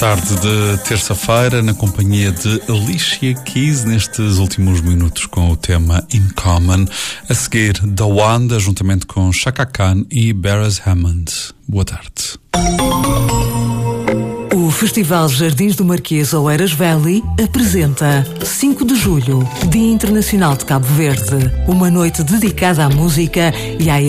tarde de terça-feira, na companhia de Alicia Keys, nestes últimos minutos com o tema In Common. A seguir, The Wanda, juntamente com Chaka Khan e Beres Hammond. Boa tarde. O Festival Jardins do Marquês Oeiras Valley apresenta 5 de julho, Dia Internacional de Cabo Verde. Uma noite dedicada à música e à